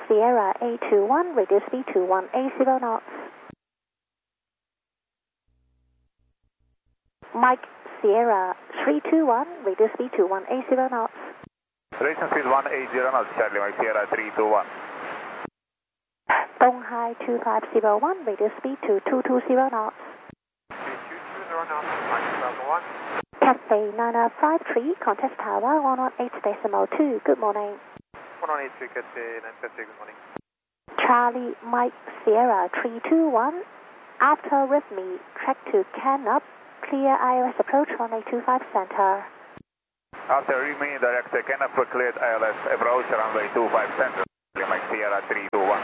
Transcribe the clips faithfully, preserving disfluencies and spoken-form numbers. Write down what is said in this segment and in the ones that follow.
Sierra eight two one, reduce speed to one eighty knots. Mike Sierra three two one, reduce speed to one eighty knots. Relation speed one eighty knots, Charlie Mike Sierra three two one. Donghai two five zero one, reduce speed to two twenty knots. Cathay nine five three, contact tower one one eight decimal two, good morning. one one eight three, Cathay nine five three, good morning. Charlie Mike Sierra three two one, after with me, track to Canup, clear I L S approach one eight two five center. After remaining direct, Canup cleared I L S approach runway two five center, Mike Sierra three two one.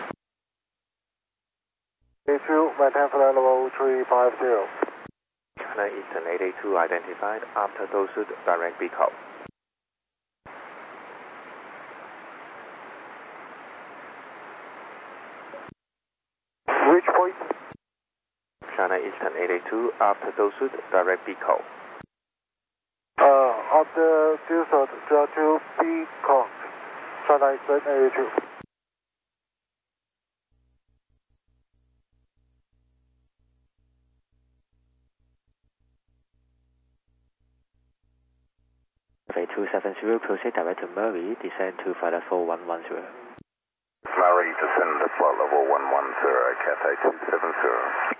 A two, maintain flight level three five zero. China Eastern eight eight two identified after Dosu direct beacon. Which point? China Eastern eight eight two after Dosu direct beacon. Uh, after Dosu to beacon, China Eastern eight eight two. two seven zero, proceed direct to Murray, descend to flight level one one zero. Murray, descend to flight level one one zero, Cathay two seven zero.